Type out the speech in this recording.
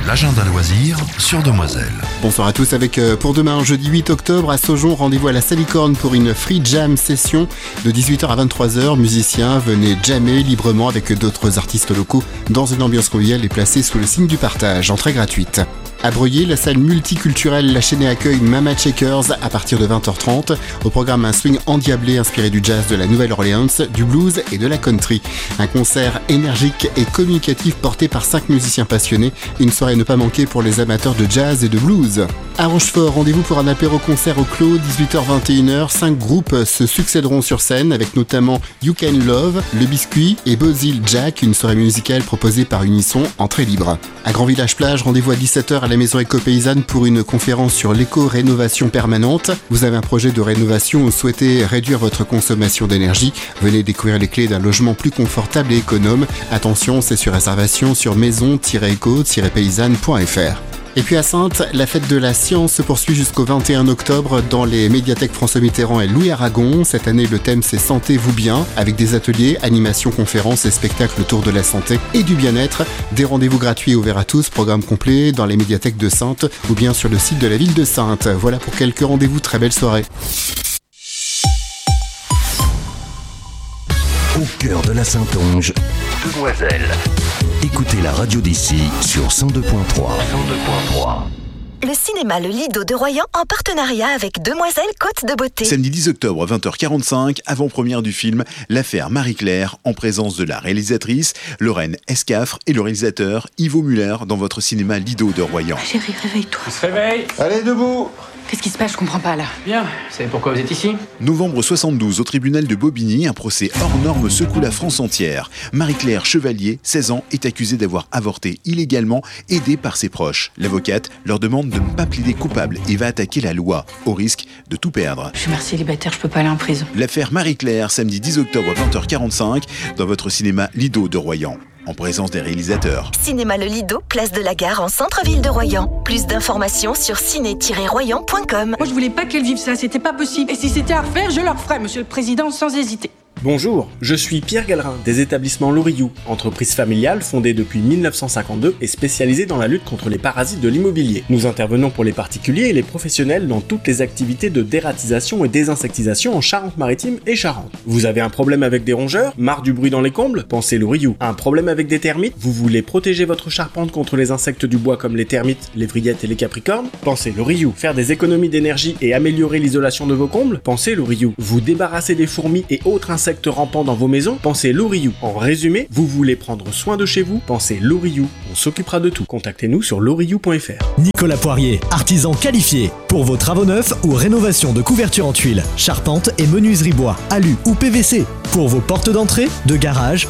l'agenda loisir sur Demoiselle. Bonsoir à tous avec pour demain, jeudi 8 octobre à Saujon, rendez-vous à la Salicorne pour une free jam session de 18h à 23h. Musiciens, venez jammer librement avec d'autres artistes locaux dans une ambiance conviviale et placée sous le signe du partage, entrée gratuite. À Breuillé, la salle multiculturelle La Chaînée accueille Mama Shakers à partir de 20h30. Au programme, un swing endiablé inspiré du jazz de la Nouvelle-Orléans, du blues et de la country. Un concert énergique et communicatif porté par 5 musiciens passionnés. Une soirée à ne pas manquer pour les amateurs de jazz et de blues. À Rochefort, rendez-vous pour un apéro-concert au Clos, 18h-21h. 5 groupes se succéderont sur scène avec notamment You Can Love, Le Biscuit et Bozil Jack. Une soirée musicale proposée par Unisson, entrée libre. À Grand Village Plage, rendez-vous à 17h à la Maison Éco-Paysanne pour une conférence sur l'éco-rénovation permanente. Vous avez un projet de rénovation ou souhaitez réduire votre consommation d'énergie? Venez découvrir les clés d'un logement plus confortable et économe. Attention, c'est sur réservation sur maison-éco-paysanne.fr. Et puis à Saintes, la fête de la science se poursuit jusqu'au 21 octobre dans les médiathèques François Mitterrand et Louis Aragon. Cette année, le thème c'est Sentez-vous bien, avec des ateliers, animations, conférences et spectacles autour de la santé et du bien-être. Des rendez-vous gratuits ouverts à tous, programme complet dans les médiathèques de Saintes ou bien sur le site de la ville de Saintes. Voilà pour quelques rendez-vous, très belle soirée. Au cœur de la Saintonge, Demoiselle. Écoutez la radio d'ici sur 102.3. Le cinéma Le Lido de Royan en partenariat avec Demoiselle Côte de Beauté. Samedi 10 octobre, 20h45, avant-première du film L'affaire Marie-Claire, en présence de la réalisatrice Lorraine Escafre et le réalisateur Ivo Muller dans votre cinéma Lido de Royan. Chérie, réveille-toi. Il se réveille. Allez, debout. Qu'est-ce qui se passe? Je comprends pas là. Bien, vous savez pourquoi vous êtes ici? Novembre 72, au tribunal de Bobigny, un procès hors norme secoue la France entière. Marie-Claire Chevalier, 16 ans, est accusée d'avoir avorté illégalement, aidée par ses proches. L'avocate leur demande de ne pas plaider coupable et va attaquer la loi, au risque de tout perdre. Je suis mère célibataire, je peux pas aller en prison. L'affaire Marie-Claire, samedi 10 octobre 20h45, dans votre cinéma Lido de Royan, en présence des réalisateurs. Cinéma Le Lido, place de la Gare en centre-ville de Royan. Plus d'informations sur ciné-royan.com. Moi je voulais pas qu'elles vivent ça, c'était pas possible. Et si c'était à refaire, je le referais, monsieur le président, sans hésiter. Bonjour, je suis Pierre Gallerin des établissements Loriou, entreprise familiale fondée depuis 1952 et spécialisée dans la lutte contre les parasites de l'immobilier. Nous intervenons pour les particuliers et les professionnels dans toutes les activités de dératisation et désinsectisation en Charente-Maritime et Charente. Vous avez un problème avec des rongeurs? Marre du bruit dans les combles? Pensez Loriou. Un problème avec des termites? Vous voulez protéger votre charpente contre les insectes du bois comme les termites, les vrillettes et les capricornes? Pensez Loriou. Faire des économies d'énergie et améliorer l'isolation de vos combles? Pensez Loriou. Vous débarrasser des fourmis et autres insectes rampants dans vos maisons? Pensez Loriou. En résumé, vous voulez prendre soin de chez vous? Pensez Loriou. On s'occupera de tout. Contactez-nous sur loriou.fr. Nicolas Poirier, artisan qualifié. Pour vos travaux neufs ou rénovation de couverture en tuiles, charpente et menuiserie bois, alu ou PVC. Pour vos portes d'entrée, de garage,